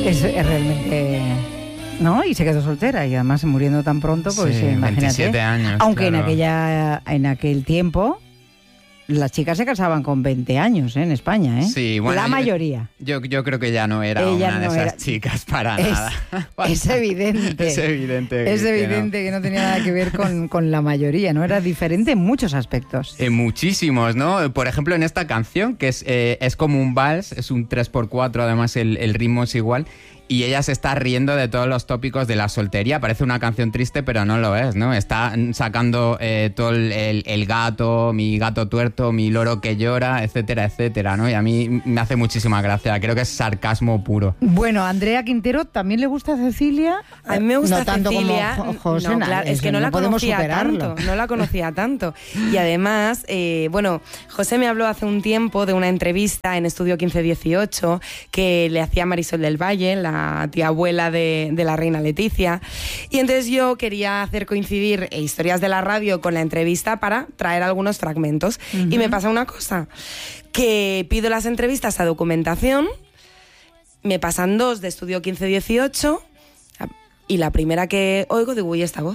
Es realmente... ¿No? Y se quedó soltera y además muriendo tan pronto, pues sí, imagínate. 27 años. Aunque claro. en aquel tiempo las chicas se casaban con 20 años, en España, ¿eh? Sí, bueno, la mayoría. Yo creo que ya no era Ella una de no esas era... chicas para nada. Es evidente. Es evidente. Es evidente que no tenía nada que ver con la mayoría, ¿no? Era diferente en muchos aspectos. En muchísimos, ¿no? Por ejemplo, en esta canción, que es como un vals, es un 3x4, además el ritmo es igual. Y ella se está riendo de todos los tópicos de la soltería. Parece una canción triste, pero no lo es, ¿no? Está sacando todo el gato, mi gato tuerto, mi loro que llora, etcétera, etcétera, ¿no? Y a mí me hace muchísima gracia. Creo que es sarcasmo puro. Bueno, a Andrea Quintero también le gusta Cecilia. A mí me gusta no tanto Cecilia. Como José, no, claro, es que no la conocía tanto. No la conocía tanto. Y además, bueno, José me habló hace un tiempo de una entrevista en Estudio 1518 que le hacía Marisol del Valle, la tía abuela de la reina Leticia, y entonces yo quería hacer coincidir Historias de la Radio con la entrevista para traer algunos fragmentos. Y me pasa una cosa, que pido las entrevistas a Documentación, me pasan 2 de Estudio 1518 y la primera que oigo digo, uy, esta voz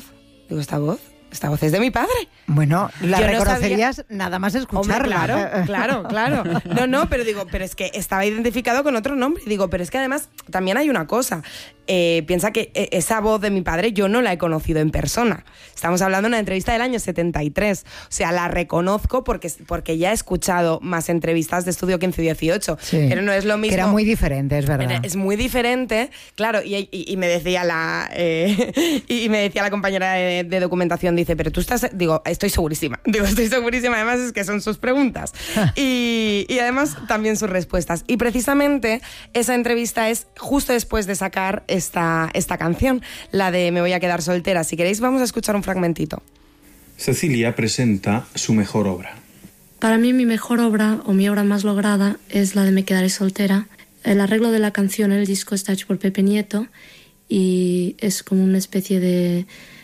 es de mi padre. Bueno, la yo reconocerías nada más escucharla. Hombre, claro. No, pero es que estaba identificado con otro nombre. Digo, pero es que además también hay una cosa. Piensa que esa voz de mi padre yo no la he conocido en persona. Estamos hablando de una entrevista del año 73. O sea, la reconozco porque ya he escuchado más entrevistas de Estudio 1518. Sí, pero no es lo mismo. Que era muy diferente, es verdad. Es muy diferente, claro. Y me decía la compañera de Documentación, dice, pero tú estás... Digo, estoy segurísima. Además es que son sus preguntas. y además también sus respuestas. Y precisamente esa entrevista es justo después de sacar esta canción, la de Me voy a quedar soltera. Si queréis vamos a escuchar un fragmentito. Cecilia presenta su mejor obra. Para mí mi mejor obra, o mi obra más lograda, es la de Me quedaré soltera. El arreglo de la canción en el disco está hecho por Pepe Nieto y es como una especie de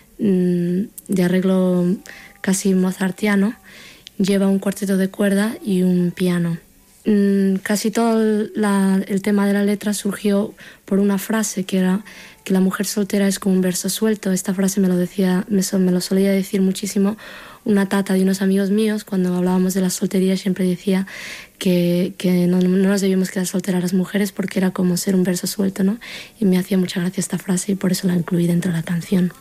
arreglo casi mozartiano. Lleva un cuarteto de cuerda y un piano. Casi todo el tema de la letra surgió por una frase que era que la mujer soltera es como un verso suelto. Esta frase me lo solía decir muchísimo una tata de unos amigos míos. Cuando hablábamos de la soltería siempre decía que no nos debíamos quedar solteras las mujeres porque era como ser un verso suelto, ¿no? Y me hacía mucha gracia esta frase y por eso la incluí dentro de la canción.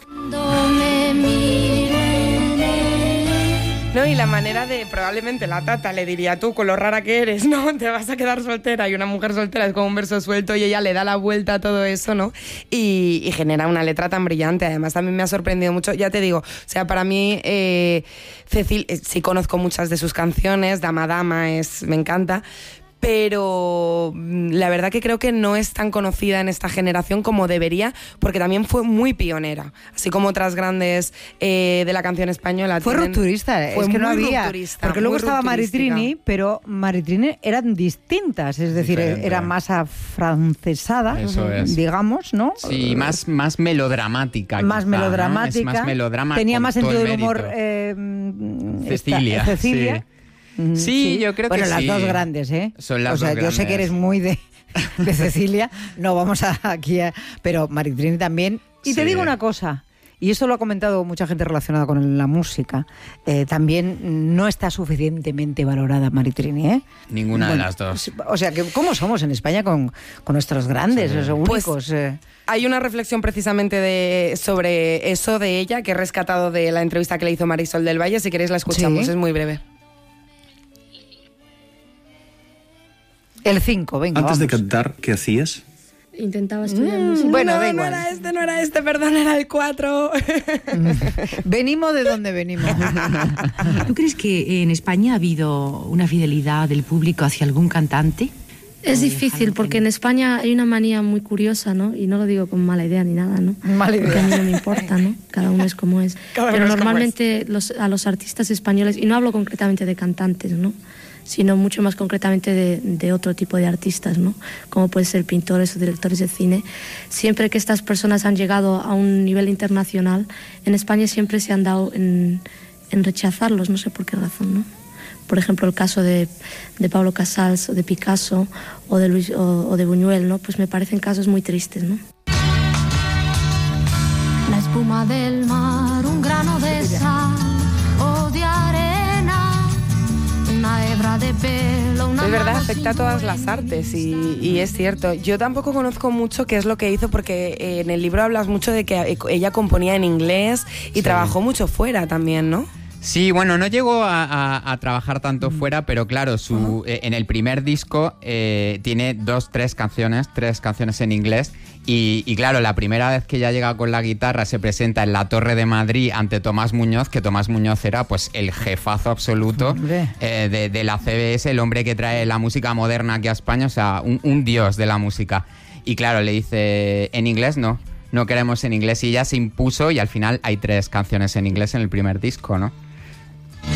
No, y la manera de, probablemente la tata le diría, tú con lo rara que eres, ¿no? Te vas a quedar soltera, y una mujer soltera es como un verso suelto, y ella le da la vuelta a todo eso, ¿no? Y genera una letra tan brillante. Además también me ha sorprendido mucho, ya te digo, o sea, para mí Cecil, sí conozco muchas de sus canciones, Dama Dama me encanta, pero la verdad que creo que no es tan conocida en esta generación como debería, porque también fue muy pionera, así como otras grandes de la canción española. Fue rupturista, es que no había, porque luego estaba Maritrini, pero Maritrini eran distintas, es decir, era más afrancesada, digamos, ¿no? Sí, más melodramática. Más quizá, melodramática, ¿no? Es más melodrama, tenía más sentido del humor Cecilia. Sí. Sí, yo creo que sí. Bueno, las dos grandes, ¿eh? Son las dos yo grandes. sé que eres muy de Cecilia, no vamos pero Maritrini también. Y te digo una cosa, y esto lo ha comentado mucha gente relacionada con la música, también no está suficientemente valorada Maritrini, ¿eh? Ninguna de las dos. O sea, ¿cómo somos en España con nuestros grandes, los únicos? Pues, hay una reflexión precisamente sobre eso de ella que he rescatado de la entrevista que le hizo Marisol del Valle. Si queréis la escuchamos, es muy breve. El 5, venga. Antes de vamos. cantar, ¿qué hacías? Intentaba estudiar música. Bueno, no, da igual. No era este, perdón, era el 4. Venimos de donde venimos. ¿Tú crees que en España ha habido una fidelidad del público hacia algún cantante? Es difícil porque en España hay una manía muy curiosa, ¿no? Y no lo digo con mala idea ni nada, ¿no? Mala idea. Porque a mí no me importa, ¿no? Cada uno es como es. Pero normalmente a los artistas españoles, y no hablo concretamente de cantantes, ¿no? Sino mucho más concretamente de otro tipo de artistas, ¿no? Como pueden ser pintores o directores de cine. Siempre que estas personas han llegado a un nivel internacional, en España siempre se han dado en rechazarlos, no sé por qué razón, ¿no? por ejemplo, el caso de Pablo Casals, o de Picasso, o de Buñuel, ¿no? Pues me parecen casos muy tristes, ¿no? La espuma del mar, un grano de sal o de arena, una hebra de pelo, una... Es verdad, afecta a todas las artes y es cierto. Yo tampoco conozco mucho qué es lo que hizo, porque en el libro hablas mucho de que ella componía en inglés y trabajó mucho fuera también, ¿no? Sí, bueno, no llegó a trabajar tanto fuera, pero claro, en el primer disco tiene tres canciones en inglés y claro, la primera vez que ella llega con la guitarra se presenta en la Torre de Madrid ante Tomás Muñoz, que Tomás Muñoz era pues el jefazo absoluto de la CBS, el hombre que trae la música moderna aquí a España, o sea, un dios de la música. Y claro, le dice, en inglés no queremos en inglés, y ella se impuso y al final hay 3 canciones en inglés en el primer disco, ¿no?